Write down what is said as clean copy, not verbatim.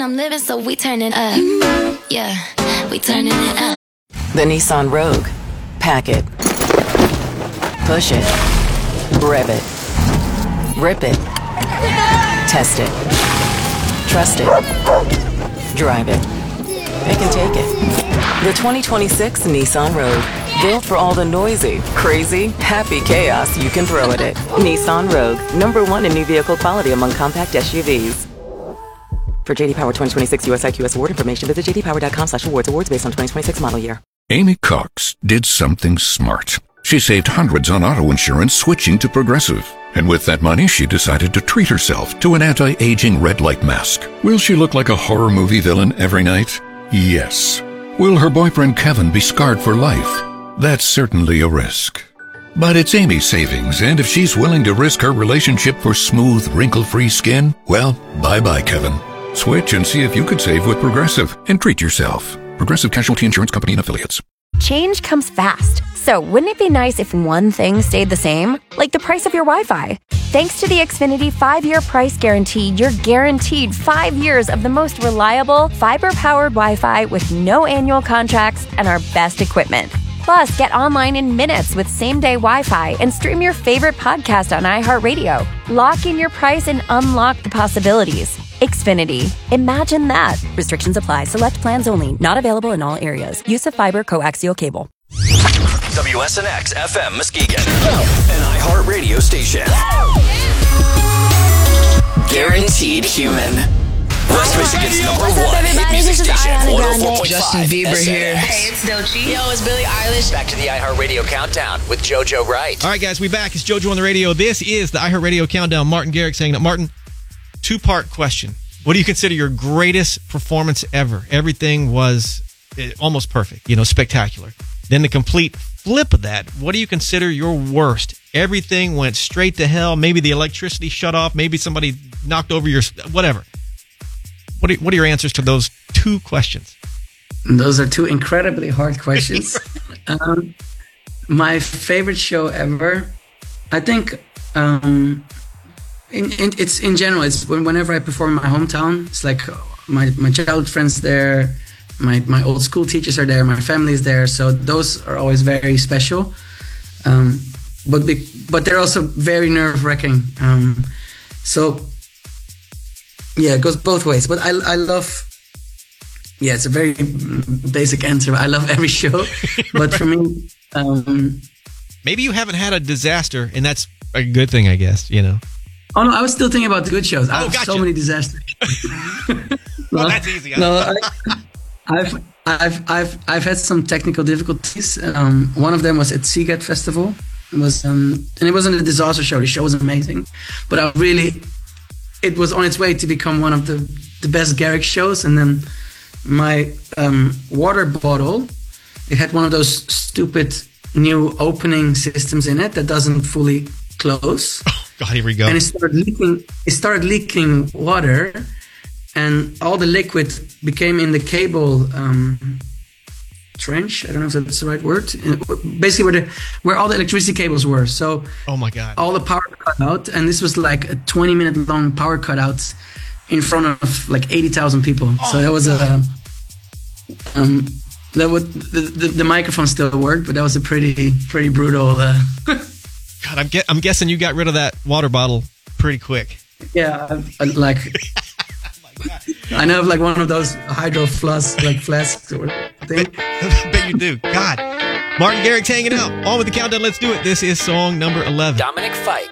I'm living, so we turning up. Yeah, we turning it up. The Nissan Rogue. Pack it. Push it. Rev it. Rip it. Test it. Trust it. Drive it. Pick and take it. The 2026 Nissan Rogue. Built for all the noisy, crazy, happy chaos you can throw at it. Nissan Rogue. #1 in new vehicle quality among compact SUVs. For JD Power 2026 US IQS award information, visit jdpower.com/awards. Awards based on 2026 model year. Amy Cox did something smart. She saved hundreds on auto insurance switching to Progressive. And with that money, she decided to treat herself to an anti-aging red light mask. Will she look like a horror movie villain every night? Yes. Will her boyfriend Kevin be scarred for life? That's certainly a risk. But it's Amy's savings, and if she's willing to risk her relationship for smooth, wrinkle-free skin, well, bye-bye, Kevin. Switch and see if you could save with Progressive and treat yourself. Progressive Casualty Insurance Company and Affiliates. Change comes fast. So wouldn't it be nice if one thing stayed the same? Like the price of your Wi-Fi. Thanks to the Xfinity 5-year price guarantee, you're guaranteed 5 years of the most reliable, fiber-powered Wi-Fi with no annual contracts and our best equipment. Plus, get online in minutes with same-day Wi-Fi and stream your favorite podcast on iHeartRadio. Lock in your price and unlock the possibilities. Xfinity. Imagine that. Restrictions apply. Select plans only. Not available in all areas. Use of fiber coaxial cable. WSNX FM Muskegon, an iHeartRadio station. Guaranteed human. West Michigan's #1 hit music station, 104.5 Justin Bieber here. Hey, it's Doechii. Yo, it's Billie Eilish. Back to the iHeartRadio Countdown with JoJo Wright. All right, guys, we back. It's JoJo on the radio. This is the iHeartRadio Countdown. Martin Garrix saying that. Martin, two-part question. What do you consider your greatest performance ever? Everything was almost perfect, spectacular. Then the complete flip of that, what do you consider your worst? Everything went straight to hell. Maybe the electricity shut off. Maybe somebody knocked over your... whatever. What are your answers to those two questions? Those are two incredibly hard questions. My favorite show ever, I think... It's in general. It's whenever I perform in my hometown. It's like my childhood friends there, my old school teachers are there, my family is there. So those are always very special. But they're also very nerve-wracking. So yeah, it goes both ways. But I love. Yeah, it's a very basic answer. I love every show, but for me, maybe you haven't had a disaster, and that's a good thing, I guess. Oh no, I was still thinking about the good shows. I have gotcha. so many disasters. Well, that's easy. I've had some technical difficulties. One of them was at Seagate Festival. It was and it wasn't a disaster show. The show was amazing, but it was on its way to become one of the best Garrix shows. And then my water bottle, it had one of those stupid new opening systems in it that doesn't fully close. God, here we go. And it started leaking water, and all the liquid became in the cable trench. I don't know if that's the right word. Basically, where all the electricity cables were. So, oh my God, all the power cut out, and this was like a 20-minute long power cutout in front of like 80,000 people. So that was the microphone still worked, but that was a pretty brutal. God, I'm guessing you got rid of that water bottle pretty quick. Yeah, like I know of like one of those hydro flasks or thing. Bet you do. God, Martin Garrix hanging out on with the countdown. Let's do it. This is song number 11. Dominic Fike